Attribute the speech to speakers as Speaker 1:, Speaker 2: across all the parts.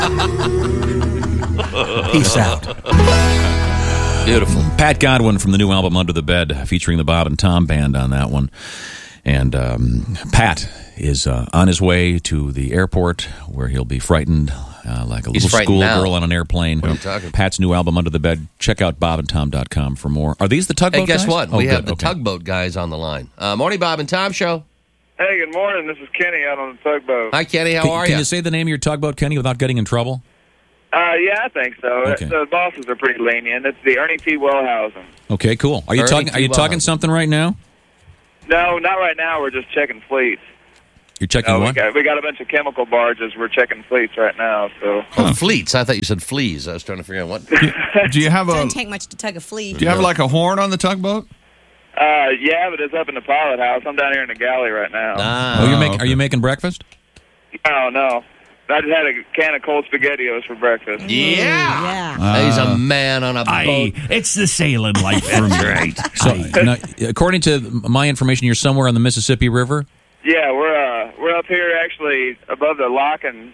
Speaker 1: Peace out.
Speaker 2: Beautiful.
Speaker 3: Pat Godwin from the new album Under the Bed, featuring the Bob and Tom Band on that one. And Pat is on his way to the airport where he'll be frightened like a little schoolgirl on an airplane. Pat's new album Under the Bed. Check out bobandtom.com for more. Are these the Tugboat guys?
Speaker 2: Hey, guess what?
Speaker 3: Oh,
Speaker 2: we have the Tugboat guys on the line. Morning, Bob and Tom Show.
Speaker 4: Hey, good morning. This is Kenny out on the tugboat.
Speaker 2: Hi, Kenny. How are you?
Speaker 3: Can you say the name of your tugboat, Kenny, without getting in trouble?
Speaker 4: Yeah, I think so.
Speaker 3: Okay.
Speaker 4: The bosses are pretty lenient. It's the Ernie T. Wellhausen.
Speaker 3: Okay, cool. Are you talking something right now?
Speaker 4: No, not right now. We're just checking fleets.
Speaker 3: You're checking what?
Speaker 4: We got a bunch of chemical barges. We're checking fleets right now. So
Speaker 2: fleets. I thought you said fleas. I was trying to figure out what.
Speaker 5: Do you have
Speaker 6: Doesn't take much to tug a flea.
Speaker 5: Do you have like a horn on the tugboat?
Speaker 4: Yeah, but it's up in the pilot house. I'm down here in the galley right now.
Speaker 3: Are you making breakfast?
Speaker 4: No. I just had a can of cold SpaghettiOs for breakfast.
Speaker 6: Yeah.
Speaker 2: He's a man on a boat.
Speaker 1: It's the sailing life for me.
Speaker 2: Right.
Speaker 3: So, now, according to my information, you're somewhere on the Mississippi River?
Speaker 4: Yeah, we're up here actually above the lock and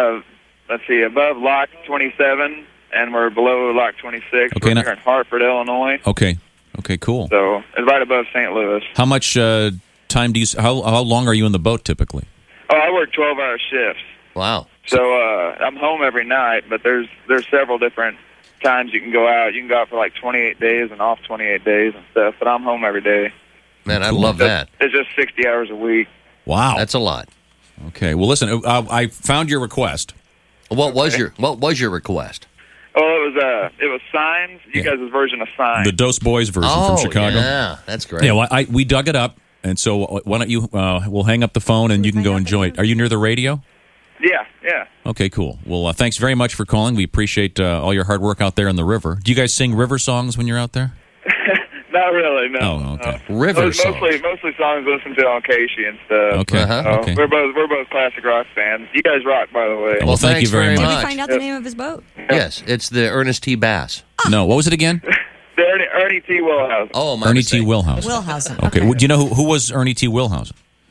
Speaker 4: above lock 27, and we're below lock 26.
Speaker 3: Okay,
Speaker 4: we're here in Hartford, Illinois.
Speaker 3: Okay, cool.
Speaker 4: So it's right above St. Louis.
Speaker 3: How much time do you? How long are you in the boat typically?
Speaker 4: Oh, I work 12-hour shifts.
Speaker 2: Wow.
Speaker 4: So I'm home every night, but there's several different times you can go out. You can go out for like 28 days and off 28 days and stuff, but I'm home every day.
Speaker 2: Man, I love that.
Speaker 4: It's just 60 hours a week.
Speaker 3: Wow.
Speaker 2: That's a lot.
Speaker 3: Okay. Well, listen, I found your request.
Speaker 2: What was your request?
Speaker 4: Oh, it was Signs. You guys' version of Signs.
Speaker 3: The Dos Boys version from Chicago.
Speaker 2: Yeah, that's great.
Speaker 3: Yeah, well, we dug it up, and so why don't you? We'll hang up the phone, and you can go enjoy it. Are you near the radio?
Speaker 4: Yeah.
Speaker 3: Okay, cool. Well, thanks very much for calling. We appreciate all your hard work out there in the river. Do you guys sing river songs when you're out there?
Speaker 4: Not really, no.
Speaker 3: Oh, okay.
Speaker 2: River songs.
Speaker 4: Mostly songs listened to on Casey and stuff.
Speaker 3: Okay. Okay.
Speaker 4: We're both classic rock fans. You guys rock, by the way.
Speaker 3: Well, thank you very much.
Speaker 6: Did we find out the name of his boat?
Speaker 2: Yes, it's the Ernest T. Bass.
Speaker 3: No, what was it again?
Speaker 4: The Ernie T. Wellhausen.
Speaker 2: Oh, my
Speaker 3: Ernie
Speaker 2: mistake.
Speaker 3: T. Wellhausen.
Speaker 6: Wellhausen.
Speaker 3: Okay. Do you know who was Ernie T. Wellhausen?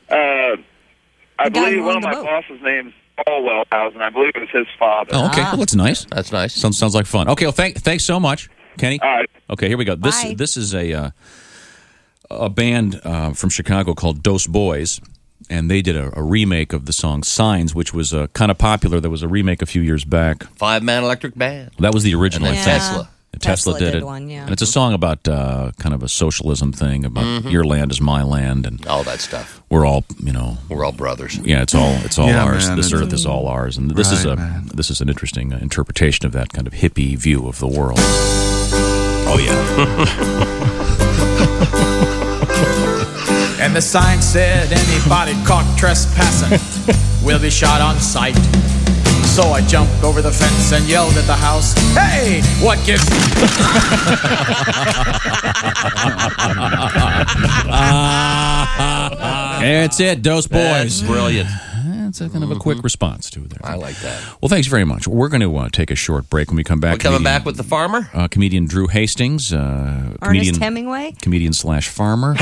Speaker 4: I
Speaker 6: The guy
Speaker 4: believe
Speaker 6: who
Speaker 4: one
Speaker 6: owned
Speaker 4: of
Speaker 6: the
Speaker 4: my
Speaker 6: boat.
Speaker 4: boss's name's Paul Wellhausen. I believe it was his father.
Speaker 3: Oh, okay. Well, that's nice.
Speaker 2: That's nice.
Speaker 3: Sounds like fun. Okay. Well, thanks so much, Kenny.
Speaker 4: All right.
Speaker 3: Okay. Here we go.
Speaker 6: Bye.
Speaker 3: This is a band from Chicago called Dos Boys, and they did a remake of the song Signs, which was kind of popular. There was a remake a few years back.
Speaker 2: 5-man electric band.
Speaker 3: That was the original.
Speaker 2: And
Speaker 3: I
Speaker 2: then
Speaker 3: think.
Speaker 2: Tesla.
Speaker 3: Tesla did it.
Speaker 6: one, yeah.
Speaker 3: And it's a song about kind of a socialism thing, about your land is my land, and
Speaker 2: All that stuff.
Speaker 3: we're all,
Speaker 2: We're all brothers.
Speaker 3: yeah, it's all
Speaker 5: Yeah,
Speaker 3: ours.
Speaker 5: man,
Speaker 3: This
Speaker 5: it's-
Speaker 3: earth is all ours, and this
Speaker 5: Right, man.
Speaker 3: this is an interesting interpretation of that kind of hippie view of the world. Oh yeah.
Speaker 7: And the sign said anybody caught trespassing will be shot on sight. So I jumped over the fence and yelled at the house, "Hey, what gives..."
Speaker 3: That's it, Dos
Speaker 2: That's
Speaker 3: Boys.
Speaker 2: brilliant.
Speaker 3: That's a kind of a quick response to it there.
Speaker 2: I like that.
Speaker 3: Well, thanks very much. We're going to take a short break. When we come back,
Speaker 2: We're coming back with the farmer?
Speaker 3: comedian Drew Hastings,
Speaker 6: Ernest
Speaker 3: comedian
Speaker 6: Hemingway?
Speaker 3: /farmer.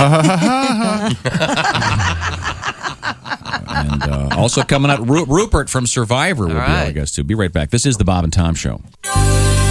Speaker 3: And also coming up, Rupert from Survivor will be our guest too. Be right back. This is the Bob and Tom Show.